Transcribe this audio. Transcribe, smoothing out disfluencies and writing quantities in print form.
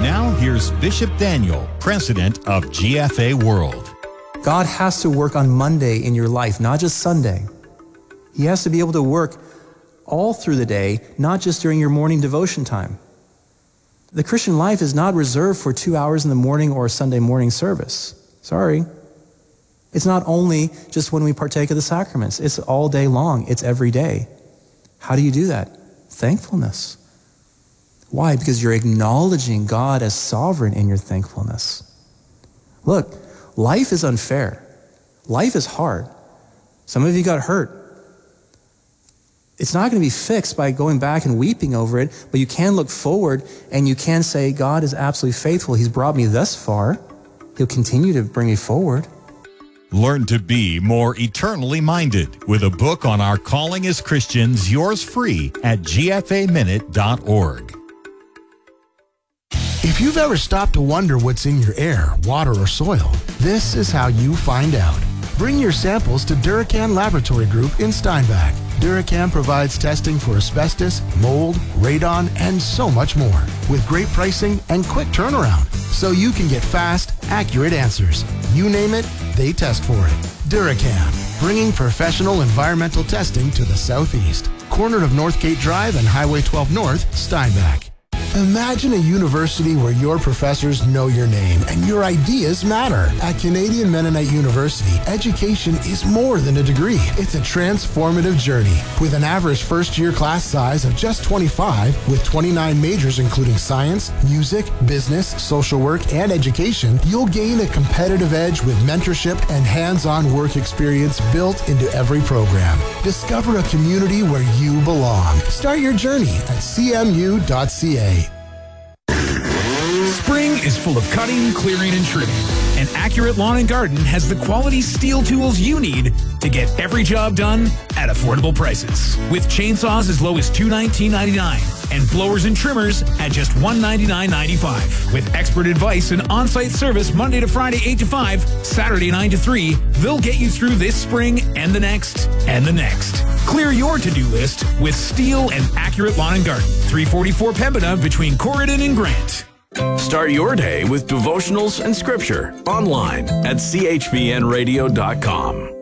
Now here's Bishop Daniel, president of GFA World. God has to work on Monday in your life, not just Sunday. He has to be able to work all through the day, not just during your morning devotion time. The Christian life is not reserved for 2 hours in the morning or a Sunday morning service. Sorry. It's not only just when we partake of the sacraments. It's all day long. It's every day. How do you do that? Thankfulness. Why? Because you're acknowledging God as sovereign in your thankfulness. Look, life is unfair. Life is hard. Some of you got hurt. It's not going to be fixed by going back and weeping over it, but you can look forward and you can say, God is absolutely faithful. He's brought me thus far. He'll continue to bring me forward. Learn to be more eternally minded with a book on our calling as Christians, yours free at gfaminute.org. If you've ever stopped to wonder what's in your air, water, or soil, this is how you find out. Bring your samples to Duracan Laboratory Group in Steinbach. Duracan provides testing for asbestos, mold, radon, and so much more, with great pricing and quick turnaround, so you can get fast, accurate answers. You name it, they test for it. Duracan, bringing professional environmental testing to the Southeast. Corner of Northgate Drive and Highway 12 North, Steinbach. Imagine a university where your professors know your name and your ideas matter. At Canadian Mennonite University, education is more than a degree. It's a transformative journey. With an average first-year class size of just 25, with 29 majors including science, music, business, social work, and education, you'll gain a competitive edge with mentorship and hands-on work experience built into every program. Discover a community where you belong. Start your journey at cmu.ca. Spring is full of cutting, clearing, and trimming. And Accurate Lawn and Garden has the quality steel tools you need to get every job done at affordable prices. With chainsaws as low as $219.99 and blowers and trimmers at just $199.95. With expert advice and on-site service Monday to Friday 8 to 5, Saturday 9 to 3, they'll get you through this spring and the next and the next. Clear your to-do list with Steel and Accurate Lawn and Garden. 344 Pembina between Corridon and Grant. Start your day with devotionals and scripture online at chvnradio.com.